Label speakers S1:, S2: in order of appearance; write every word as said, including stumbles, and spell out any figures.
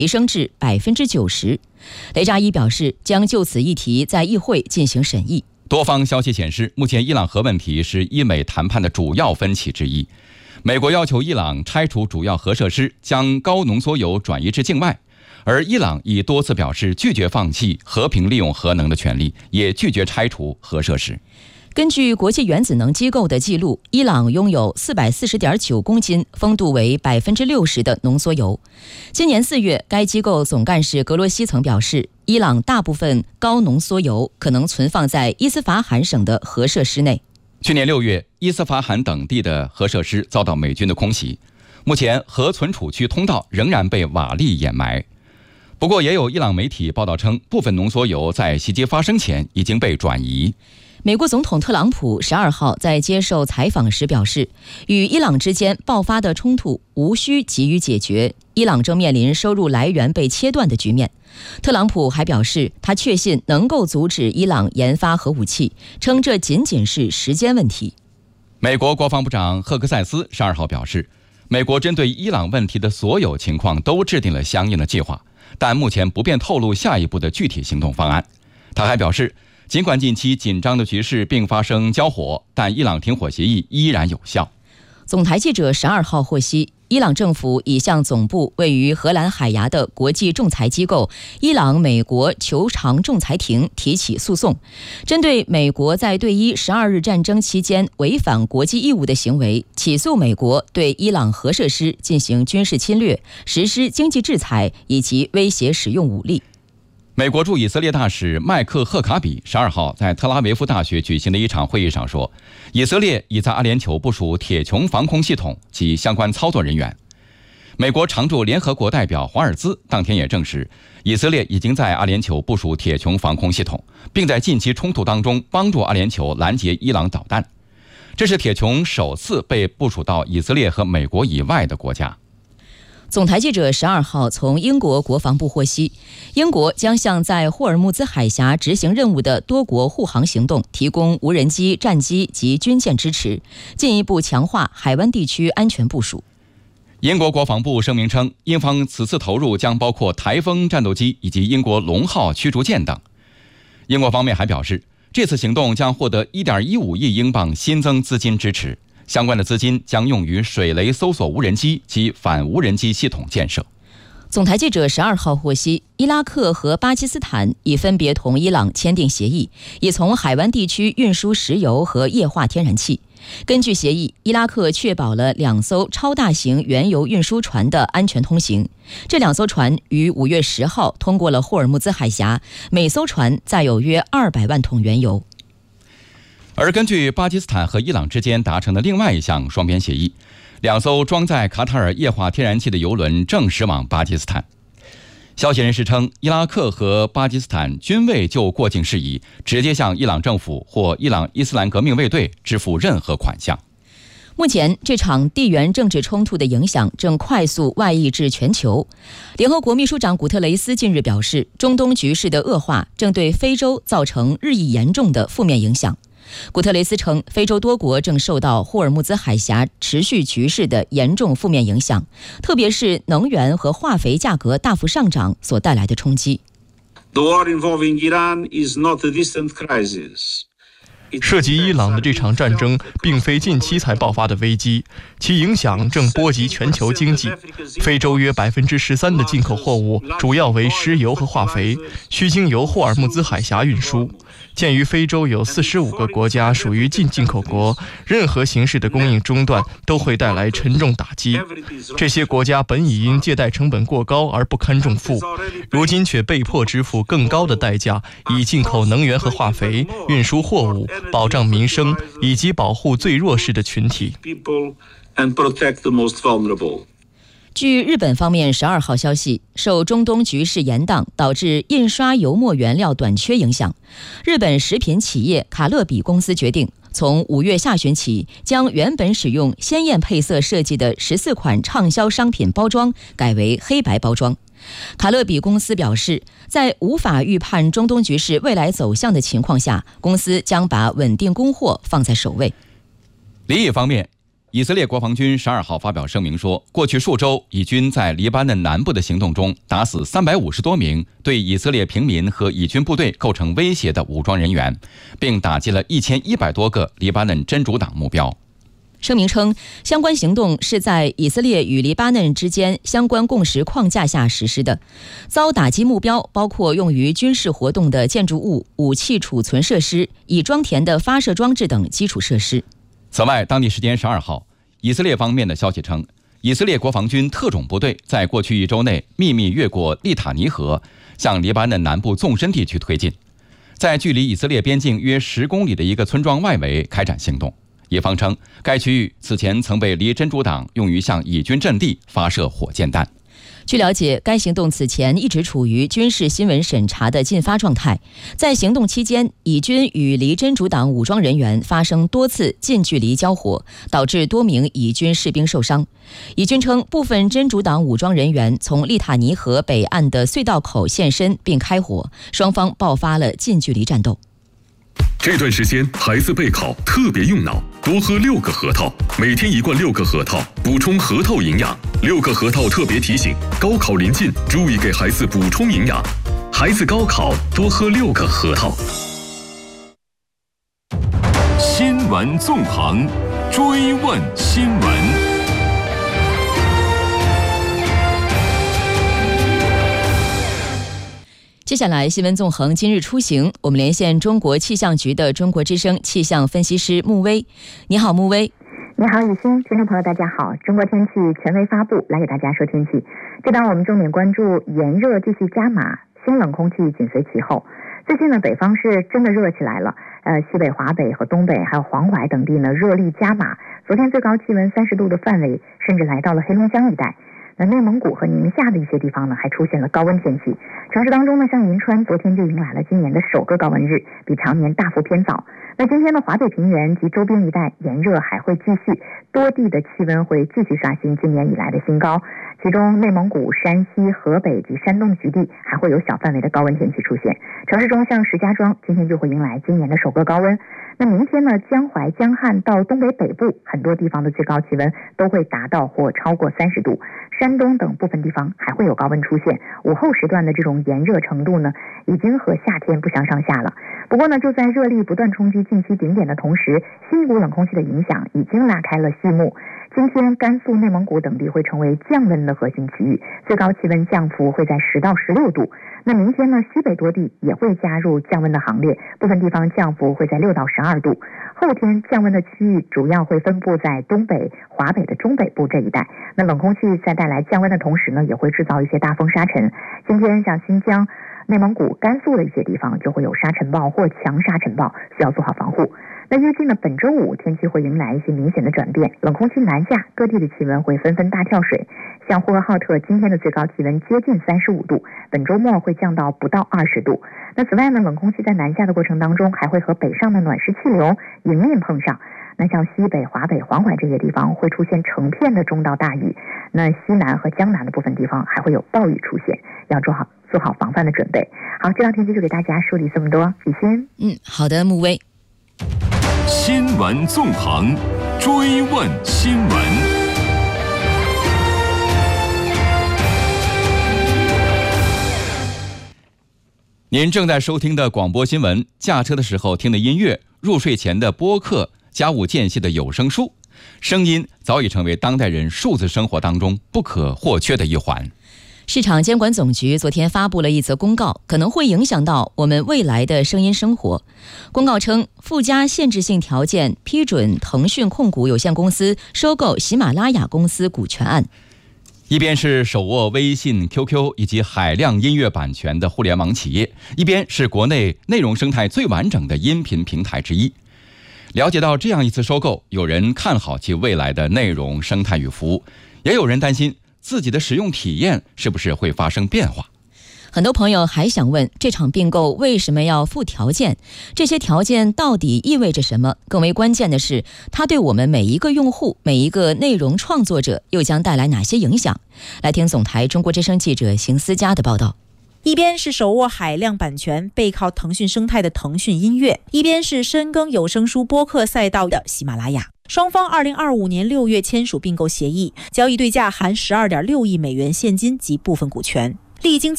S1: 提升至百分之九十。雷扎伊表示，将就此议题在议会进行审议。
S2: 多方消息显示，目前伊朗核问题是伊美谈判的主要分歧之一。美国要求伊朗拆除主要核设施，将高浓缩铀转移至境外，而伊朗已多次表示拒绝放弃和平利用核能的权利，也拒绝拆除核设施。
S1: 根据国际原子能机构的记录，伊朗拥有 四百四十点九公斤，丰度为 百分之六十 的浓缩铀。今年四月，该机构总干事格罗西曾表示，伊朗大部分高浓缩铀可能存放在伊斯法罕省的核设施内。
S2: 去年六月，伊斯法罕等地的核设施遭到美军的空袭，目前核存储区通道仍然被瓦砾掩埋。不过，也有伊朗媒体报道称，部分浓缩铀在袭击发生前已经被转移。
S1: 美国总统特朗普十二号在接受采访时表示，与伊朗之间爆发的冲突无需急于解决，伊朗正面临收入来源被切断的局面。特朗普还表示，他确信能够阻止伊朗研发核武器，称这仅仅是时间问题。
S2: 美国国防部长赫克塞斯十二号表示，美国针对伊朗问题的所有情况都制定了相应的计划，但目前不便透露下一步的具体行动方案。他还表示，尽管近期紧张的局势并发生交火，但伊朗停火协议依然有效。
S1: 总台记者十二号获悉，伊朗政府已向总部位于荷兰海牙的国际仲裁机构伊朗美国求偿仲裁庭提起诉讼，针对美国在对伊十二日战争期间违反国际义务的行为，起诉美国对伊朗核设施进行军事侵略、实施经济制裁以及威胁使用武力。
S2: 美国驻以色列大使麦克赫卡比十二号在特拉维夫大学举行的一场会议上说，以色列已在阿联酋部署铁穹防空系统及相关操作人员。美国常驻联合国代表华尔兹当天也证实，以色列已经在阿联酋部署铁穹防空系统，并在近期冲突当中帮助阿联酋拦截伊朗导弹。这是铁穹首次被部署到以色列和美国以外的国家。
S1: 总台记者十二号从英国国防部获悉，英国将向在霍尔木兹海峡执行任务的多国护航行动提供无人机、战机及军舰支持，进一步强化海湾地区安全部署。
S2: 英国国防部声明称，英方此次投入将包括台风战斗机以及英国龙号驱逐舰等。英国方面还表示，这次行动将获得 一点一五亿英镑新增资金支持，相关的资金将用于水雷搜索无人机及反无人机系统建设。
S1: 总台记者十二号获悉，伊拉克和巴基斯坦已分别同伊朗签订协议，以从海湾地区运输石油和液化天然气。根据协议，伊拉克确保了两艘超大型原油运输船的安全通行。这两艘船于五月十号通过了霍尔木兹海峡，每艘船载有约二百万桶原油。
S2: 而根据巴基斯坦和伊朗之间达成的另外一项双边协议，两艘装载卡塔尔液化天然气的油轮正驶往巴基斯坦。消息人士称，伊拉克和巴基斯坦均未就过境事宜直接向伊朗政府或伊朗伊斯兰革命卫队支付任何款项。
S1: 目前，这场地缘政治冲突的影响正快速外溢至全球。联合国秘书长古特雷斯近日表示，中东局势的恶化正对非洲造成日益严重的负面影响。古特雷斯称，非洲多国正受到霍尔木兹海峡持续局势的严重负面影响，特别是能源和化肥价格大幅上涨所带来的冲击。
S3: The war involving Iran is not a distant crisis.
S4: 涉及伊朗的这场战争并非近期才爆发的危机，其影响正波及全球经济。非洲约 百分之十三 的进口货物主要为石油和化肥，需经由霍尔木兹海峡运输。鉴于非洲有四十五个国家属于进进口国，任何形式的供应中断都会带来沉重打击。这些国家本已因借贷成本过高而不堪重负，如今却被迫支付更高的代价，以进口能源和化肥、运输货物、保障民生以及保护最弱势的群体。
S1: 据日本方面十二号消息，受中东局势延宕导致印刷油墨原料短缺影响，日本食品企业卡乐比公司决定从五月下旬起，将原本使用鲜艳配色设计的十四款畅销商品包装改为黑白包装。卡乐比公司表示，在无法预判中东局势未来走向的情况下，公司将把稳定供货放在首位。
S2: 离异方面， 以色列国防军十二号发表声明说，过去数周，以军在黎巴嫩南部的行动中，打死三百五十多名对以色列平民和以军部队构成威胁的武装人员，并打击了一千一百多个黎巴嫩真主党目标。
S1: 声明称，相关行动是在以色列与黎巴嫩之间相关共识框架下实施的，遭打击目标包括用于军事活动的建筑物、武器储存设施、已装填的发射装置等基础设施。
S2: 此外，当地时间十二号，以色列方面的消息称，以色列国防军特种部队在过去一周内秘密越过利塔尼河，向黎巴嫩南部纵深地区推进，在距离以色列边境约十公里的一个村庄外围开展行动。野方称，该区域此前曾被黎真主党用于向以军阵地发射火箭弹。
S1: 据了解，该行动此前一直处于军事新闻审查的禁发状态。在行动期间，以军与黎真主党武装人员发生多次近距离交火，导致多名以军士兵受伤。以军称，部分真主党武装人员从利塔尼河北岸的隧道口现身并开火，双方爆发了近距离战斗。
S5: 这段时间孩子备考特别用脑，多喝六个核桃，每天一罐六个核桃，补充核桃营养。六个核桃特别提醒，高考临近，注意给孩子补充营养。孩子高考多喝六个核桃。
S6: 新闻纵横，追问新闻。
S1: 接下来新闻纵横今日出行，我们连线中国气象局的中国之声气象分析师穆威。你好，穆威。
S7: 你好，雨欣，听众朋友大家好。中国天气权威发布，来给大家说天气。这档我们重点关注炎热继续加码，新冷空气紧随其后。最近呢，北方是真的热起来了，呃，西北、华北和东北还有黄淮等地呢，热力加码。昨天最高气温三十度的范围，甚至来到了黑龙江一带。那内蒙古和宁夏的一些地方呢，还出现了高温天气。城市当中呢，像银川昨天就迎来了今年的首个高温日，比常年大幅偏早。那今天的华北平原及周边一带炎热还会继续，多地的气温会继续刷新今年以来的新高。其中内蒙古、山西、河北及山东局地还会有小范围的高温天气出现。城市中像石家庄今天就会迎来今年的首个高温。那明天呢，江淮、江汉到东北北部很多地方的最高气温都会达到或超过三十度，山东等部分地方还会有高温出现。午后时段的这种炎热程度呢，已经和夏天不相上下了。不过呢，就在热力不断冲击近期顶点的同时，新一股冷空气的影响已经拉开了序幕。今天甘肃、内蒙古等地会成为降温的核心区域，最高气温降幅会在十到十六度。那明天呢，西北多地也会加入降温的行列，部分地方降幅会在六到十二度。后天降温的区域主要会分布在东北、华北的中北部这一带。那冷空气在带来降温的同时呢，也会制造一些大风沙尘。今天像新疆、内蒙古、甘肃的一些地方就会有沙尘暴或强沙尘暴，需要做好防护。那预计呢，本周五天气会迎来一些明显的转变，冷空气南下，各地的气温会纷纷大跳水。像呼和浩特今天的最高气温接近三十五度，本周末会降到不到二十度。那此外呢，冷空气在南下的过程当中，还会和北上的暖湿气流迎面碰上。那像西北、华北、黄淮这些地方会出现成片的中到大雨，那西南和江南的部分地方还会有暴雨出现，要做好做好防范的准备。好，这道天气就给大家梳理这么多，雨欣。
S1: 嗯，好的，穆威。
S6: 新闻纵横，追问新闻。
S2: 您正在收听的广播新闻，驾车的时候听的音乐，入睡前的播客，家务间隙的有声书，声音早已成为当代人数字生活当中不可或缺的一环。
S1: 市场监管总局昨天发布了一则公告，可能会影响到我们未来的声音生活。公告称，附加限制性条件批准腾讯控股有限公司收购喜马拉雅公司股权案。
S2: 一边是手握微信、Q Q 以及海量音乐版权的互联网企业，一边是国内内容生态最完整的音频平台之一。了解到这样一次收购，有人看好其未来的内容生态与服务，也有人担心自己的使用体验是不是会发生变化。
S1: 很多朋友还想问，这场并购为什么要附条件？这些条件到底意味着什么？更为关键的是，它对我们每一个用户、每一个内容创作者又将带来哪些影响？来听总台中国之声记者邢思佳的报道。
S8: 一边是手握海量版权、背靠腾讯生态的腾讯音乐，一边是深耕有声书播客赛道的喜马拉雅。 双方二零二五年六月签署并购协议，交易对价含十二点六亿美元现金及部分股权。历经